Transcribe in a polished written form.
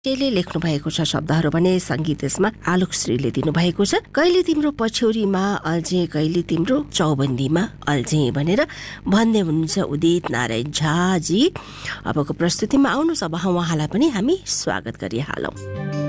ले लेख्नु भएको छ शब्दहरू भने संगीत यसमा आलोक श्रीले दिनुभएको छ। कहिले तिम्रो पछ्यौरीमा अल्झे कहिले तिम्रो चौबन्दीमा अल्झे भनेर भन्दै हुनुहुन्छ उदित नारायण झाजी। अबको प्रस्तुतिमा आउनुहोस्, अब उहाँलाई पनि हामी स्वागत गरिहालौँ।